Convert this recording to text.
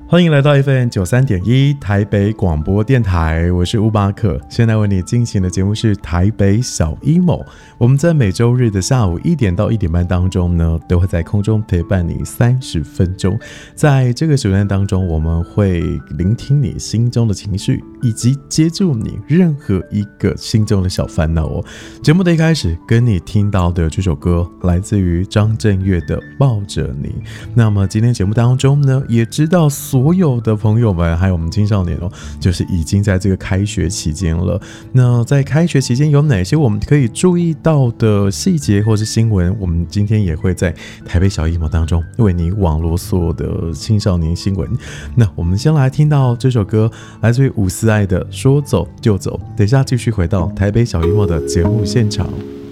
欢迎来到 FM93.1 台北广播电台，我是乌巴克。现在为你进行的节目是台北小 emo。我们在每周日的下午1点到1点半当中呢，都会在空中陪伴你30分钟。在这个时段当中，我们会聆听你心中的情绪，以及接住你任何一个心中的小烦恼哦。节目的一开始，跟你听到的这首歌来自于张震岳的《抱着你》。那么今天节目当中呢，也知道所有的朋友们还有我们青少年哦，就是已经在这个开学期间了。那在开学期间有哪些我们可以注意到的细节或是新闻，我们今天也会在台北小 emo 当中为你网罗所有的青少年新闻。那我们先来听到这首歌，来自于伍思爱的《说走就走》。等一下继续回到台北小 emo 的节目现场。